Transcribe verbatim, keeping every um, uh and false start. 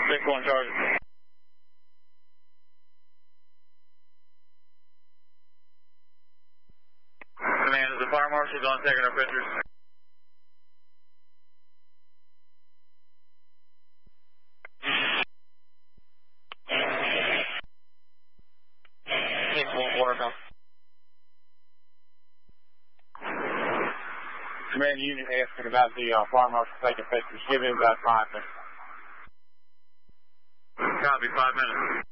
six one charge. Command, is the fire marshal done taking our pictures? six one water come. Command unit asking about the uh, fire marshal taking pictures. Give him about five minutes. Copy, five minutes.